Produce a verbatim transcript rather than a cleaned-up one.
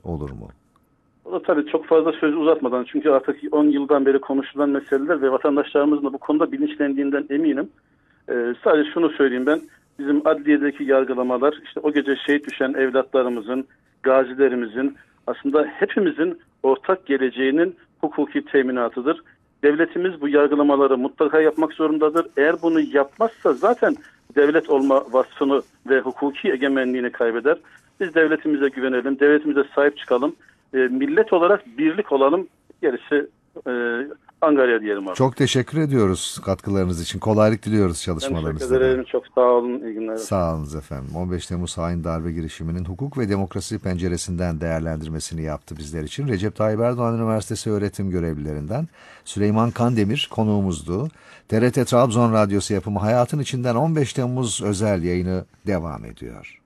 olur mu? O da tabii çok fazla söz uzatmadan, çünkü artık on yıldan beri konuşulan meseleler ve vatandaşlarımızın da bu konuda bilinçlendiğinden eminim. Ee, sadece şunu söyleyeyim ben, bizim adliyedeki yargılamalar, işte o gece şehit düşen evlatlarımızın, gazilerimizin, aslında hepimizin ortak geleceğinin hukuki teminatıdır. Devletimiz bu yargılamaları mutlaka yapmak zorundadır. Eğer bunu yapmazsa zaten devlet olma vasfını ve hukuki egemenliğini kaybeder. Biz devletimize güvenelim, devletimize sahip çıkalım. E, millet olarak birlik olalım. Gerisi e, Angarya diyelim artık. Çok teşekkür ediyoruz katkılarınız için. Kolaylık diliyoruz Ben çalışmalarınızda. teşekkür ederim. Çok sağ olun. İyi günler. Sağ olun efendim. on beş Temmuz hain darbe girişiminin hukuk ve demokrasi penceresinden değerlendirmesini yaptı bizler için. Recep Tayyip Erdoğan Üniversitesi öğretim görevlilerinden Süleyman Kandemir konuğumuzdu. T R T Trabzon Radyosu yapımı Hayatın İçinden on beş Temmuz özel yayını devam ediyor.